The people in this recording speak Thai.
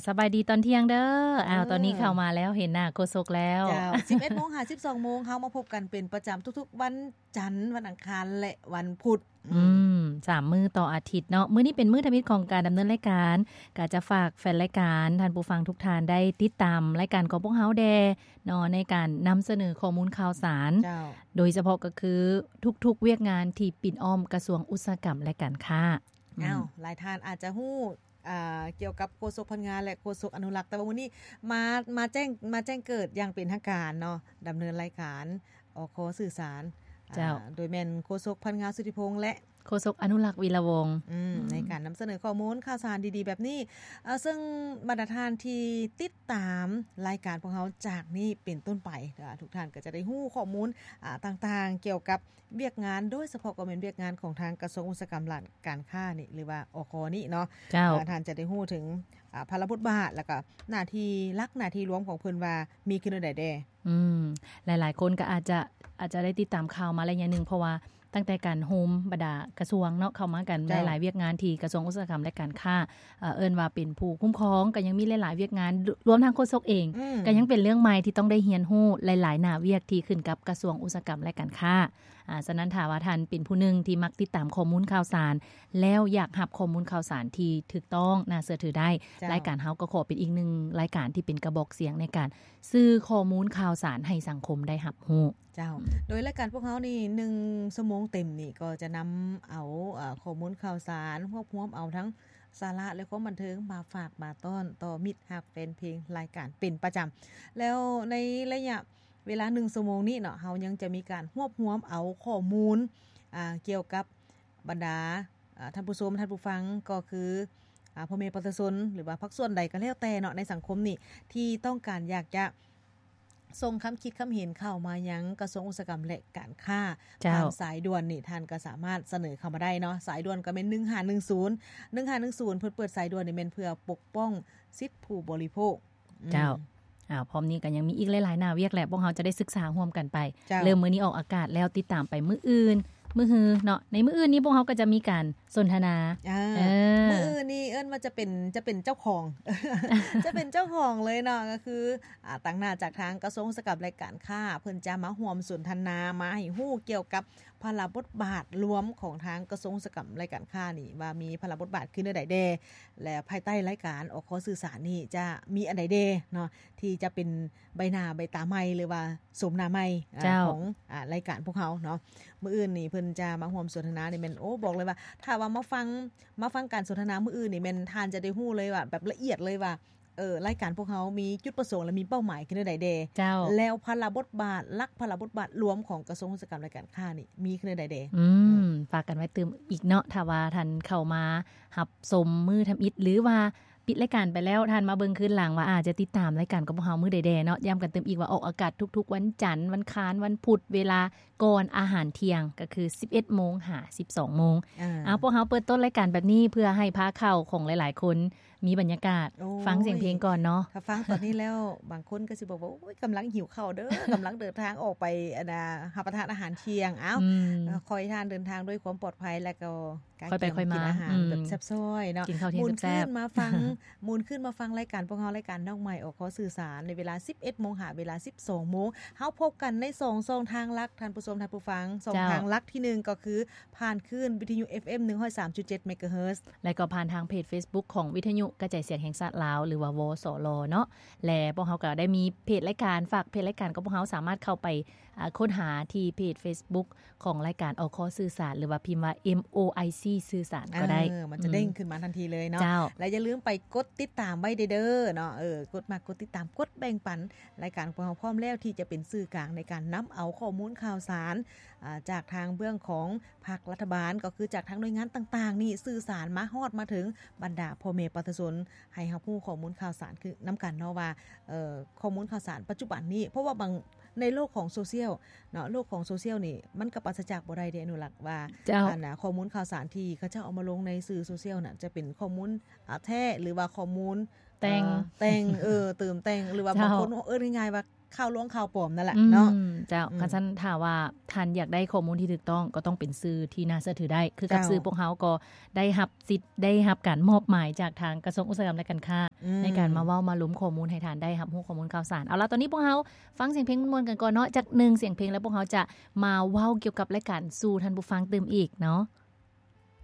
สบายดีตอนเที่ยงเด้อตอนนี้เข้ามาแล้วเห็นหน้าโฆษกแล้วเจ้า 11:00 น. 12:00 น. เฮามาพบกันเป็นประจำทุกๆวันจันทร์วันอังคารและวันพุธ 3 มื้อต่ออาทิตย์เนาะมื้อนี้เป็นมื้อทมิตของการดำเนินรายการก็จะฝากแฟนรายการท่านผู้ฟังทุกท่านได้ติดตามรายการของพวกเฮาแดเนาะในการนำเสนอข้อมูลข่าวสารโดยเฉพาะก็คือทุกๆเวียกงานที่ปิ่นอ้อมกระทรวงอุตสาหกรรมและการค้าหลายท่านอาจจะฮู้เกี่ยวกับโฆษกพนักงานและโฆษกอนุรักษ์แต่ว่าวันนี้มาแจ้งเกิดอย่างเป็นทางการเนาะดำเนินรายการขอสื่อสารโดยแม่นโฆษกพนักงานสุทธิพงษ์และโฆษกอนุรักษ์วีระวงศ์ในการนำเสนอข้อมูลข่าวสารดีๆแบบนี้ซึ่งบรรดาท่านที่ติดตามรายการพวกเราจากนี้เป็นต้นไปทุกท่านก็จะได้ฮู้ข้อมูลต่างๆเกี่ยวกับเวียกงานโดยเฉพาะก็เป็นเวียกงานของทางกระทรวงอุตสาหกรรมการค้านี่หรือว่าอคนี่เนาะท่านจะได้ฮู้ถึงภาระบทบาทแล้วก็หน้าที่หลักหน้าที่รวมของเพิ่นว่ามีขึ้นใดแดหลายๆคนก็อาจจะได้ติดตามข่าวมาระยะนึงเพราะว่าตั้งแต่การโฮมบรรดากระทรวงเนาะเข้ามากันหลายๆเวียกงานที่กระทรวงอุตสาหกรรมและการค้าเอิ้นว่าเป็นผู้คุ้มครองก็ยังมีหลายๆเวียกงานรวมทั้งโฆษกเองก็ยังเป็นเรื่องใหม่ที่ต้องได้เรียนรู้หลายๆหน้าเวียกที่ขึ้นกับกระทรวงอุตสาหกรรมและการค้าฉะนั้นถ้าว่าท่านเป็นผู้นึงที่มักติดตามข้อมูลข่าวสารแล้วอยากรับข้อมูลข่าวสารที่ถูกต้องน่าเชื่อถือได้รายการเฮาก็ขอเป็นอีกหนึ่งรายการที่เป็นกระบอกเสียงในการสื่อข้อมูลข่าวสารให้สังคมได้รับรู้เจ้าโดยรายการพวกเฮานี่1ชั่วโมงเต็มนี่ก็จะนำเอาข้อมูลข่าวสารรวบรวมเอาทั้งสาระและความบันเทิงมาฝากมาต้อนต่อมิตรฮักแฟนเพลงรายการเป็นประจำแล้วในระยะเวลา1ชั่วโมงนี้เนาะเฮายังจะมีการรวบรวมเอาข้อมูลเกี่ยวกับบรรดาท่านผู้ชมท่านผู้ฟังก็คือพ่อแม่ประชาชนหรือว่าภาคส่วนใดก็แล้วแต่เนาะในสังคมนี่ที่ต้องการอยากจะส่งคำคิดคำเห็นเข้ามายังกระทรวงอุตสาหกรรมและการค้าทางสายด่วนนี่ท่านก็สามารถเสนอเข้ามาได้เนาะสายด่วนก็เป็น1510เพิ่นเปิดสายด่วนนี่แม่นเพื่อปกป้องสิทธิผู้บริโภคเจ้าพร้อมนี้ก็ยังมีอีกหลายๆหน้าเวียกแหละพวกเราจะได้ศึกษาร่วมกันไปเริ่มมื้อนี้ออกอากาศแล้วติดตามไปมื้ออื่นมื้อฮือเนาะในมื้ออื่นนี้พวกเราก็จะมีการสนทนามื้ออื่นนี่ว่าจะเป็นเจ้าของ จะเป็นเจ้าของเลยเนาะก็คือต่างหน้าจากทางกระทรวงอุตสาหกรรมและการค้าเพิ่นจะมาร่วมสนทนามาให้ฮู้เกี่ยวกับภาระบทบาทรวมของทางกระทรวงอุตสาหกรรมและการค้านี่ว่ามีภาระบทบาทขึ้นในใดแดและภายใต้รายการอคสื่อสารนี่จะมีอันใดแดเนาะที่จะเป็นใบหน้าใบตาใหม่หรือว่าสมหน้าใหม่ของรายการพวกเฮาเนาะมื้ออื่นนี่เพิ่นจะมาร่วมสนทนานี่แม่นบอกเลยว่าถ้าว่ามาฟังการสนทนามื้ออื่นนี่แม่นทานจะได้ฮู้เลยว่าแบบละเอียดเลยว่ารายการพวกเฮามีจุดประสงค์และมีเป้าหมายขึ้นใดแดแล้วภาระบทบาทลักภาระบทบาทรวมของกระทรวงอุตสาหกรรมและการค้านี่มีขึ้นใดแดฝากกันไว้เติมอีกเนาะถ้าว่าท่านเข้ามารับชมมื้อทำอิฐหรือว่าปิดรายการไปแล้วท่านมาเบิ่งคืนหลังว่าอาจจะติดตามรายการกับพวกเฮามื้อใดๆเนาะย้ำกันเติมอีกว่าออกอากาศทุกๆวันจันทร์วันค้านวันพุธเวลาก่อนอาหารเที่ยงก็คือ 11:00 น. หา 12:00 น. พวกเฮาเปิดต้นรายการแบบนี้เพื่อให้พาเข้าของหลายๆคนมีบรรยากาศฟังเสียงเพลงก่อนเนาะถ้าฟังตอนนี้แล้วบางคนก็สิบอกว่าโอ๊ยกำลังหิวข้าวเด้อกำลังเดินทางออกไปรับประทานอาหารเที่ยงคอยทานเดินทางด้วยความปลอดภัยและก็ค่อยไปค่อยมาอาหารแบบแซ่บซ้อยเนาะกินข้าวเที่ยงแซ่บมูลขึ้นมาฟังรายการพวกเฮารายการน้องใหม่ออกขอสื่อสารในเวลา 11:00 น. หาเวลา 12:00 น. เฮาพบกันใน2ช่องทางหลักท่านผู้ชมท่านผู้ฟังช่องทางหลักที่1ก็คือผ่านคลื่นวิทยุ FM 103.7 เมกะเฮิรตซ์และก็ผ่านทางเพจ Facebook ของวิทยุกระจายเสียงแห่งชาติลาวหรือว่าวสลเนาะและพวกเฮาก็ได้มีเพจรายการฝากเพจรายการก็พวกเฮาสามารถเข้าไปค้นหาที่เพจ Facebook ของรายการอคสื่อสารหรือว่าพิมพ์ว่า MOIC สื่อสารก็ได้มันจะเด้งขึ้นมาทันทีเลยเนาะและอย่าลืมไปกดติดตามไว้เด้อเนาะกดติดตามกดแบ่งปันรายการของเราพร้อมแล้วที่จะเป็นสื่อกลางในการนำเอาข้อมูลข่าวสารจากทางเบื้องของภาครัฐบาลก็คือจากทางหน่วยงานต่างๆนี่สื่อสารมาฮอดมาถึงบรรดาพ่อแม่ประชาชนให้เฮาฮู้ข้อมูลข่าวสารคือนํกันเนาะว่าข้อมูลข่าวสารปัจจุบันนี้เพราะว่าบางในโลกของโซเชียลเนาะโลกของโซเชียลนี่มันก็ปราศจากบ่ได้เด้อนุรักษ์ว่าข้อมูลข่าวสารที่เขาเจ้าเอามาลงในสื่อโซเชียลน่ะจะเป็นข้อมูลแท้หรือว่าข้อมูลแต่งเติมแต่งหรือว่าบางคนง่ายๆว่าข่าวลวงข่าวปลอมนั่นแหละเนาะเจ้าคันซั่นถ้าว่าท่านอยากได้ข้อมูลที่ถูกต้องก็ต้องเป็นสื่อที่น่าเชื่อถือได้คือกับสื่อพวกเฮาก็ได้รับสิทธิ์ได้รับการมอบหมายจากทางกระทรวงอุตสาหกรรมและการค้าในการมาเว้ามาล้มข้อมูลให้ท่านได้รับรู้ข้อมูลข่าวสารเอาล่ะตอนนี้พวกเฮาฟังเสียงเพลงม่วนๆกันก่อนเนาะจาก1เสียงเพลงแล้วพวกเฮาจะมาเว้าเกี่ยวกับรายการสู่ท่านผู้ฟังเติมอีกเนาะ